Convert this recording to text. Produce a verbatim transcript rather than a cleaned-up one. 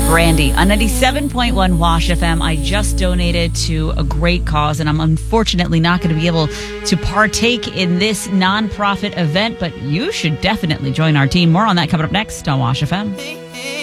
Brandy on ninety-seven point one Wash F M. I just donated to a great cause, and I'm unfortunately not going to be able to partake in this nonprofit event, but you should definitely join our team. More on that coming up next on Wash F M.